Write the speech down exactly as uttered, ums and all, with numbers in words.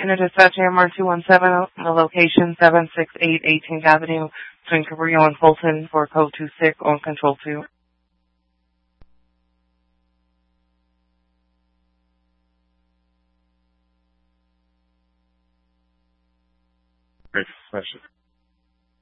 Interdispatch A M R two one seven, the location seven six eight eighteenth Avenue between Cabrillo and Fulton for code two six on control two. Great. Question.